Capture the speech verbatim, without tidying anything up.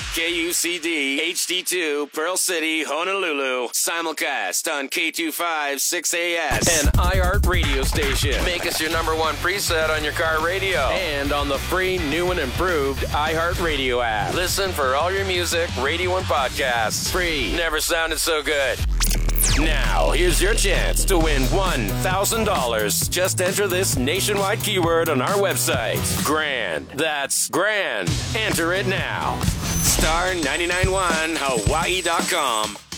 K U C D, H D two, Pearl City, Honolulu. Simulcast on K two five six A S. An iHeart radio station. Make us your number one preset on your car radio. And on the free, new and improved iHeart Radio app. Listen for all your music, radio, and podcasts. Free. Never sounded so good. Now, here's your chance to win one thousand dollars. Just enter this nationwide keyword on our website. Grand. That's grand. Enter it now. star nine nine one hawaii dot com.